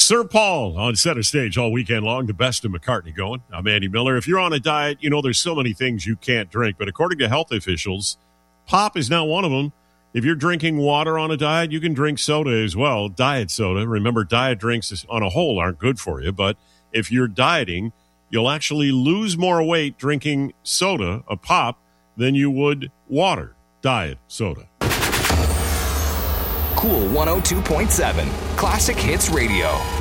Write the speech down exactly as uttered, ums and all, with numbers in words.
Sir Paul on center stage all weekend long, the best of McCartney going. I'm Andy Miller. If you're on a diet, you know there's so many things you can't drink, but according to health officials, pop is not one of them. If you're drinking water on a diet, you can drink soda as well, diet soda. Remember, diet drinks on a whole aren't good for you, but if you're dieting, you'll actually lose more weight drinking soda, a pop, than you would water, diet soda. Cool one oh two point seven, Classic Hits Radio.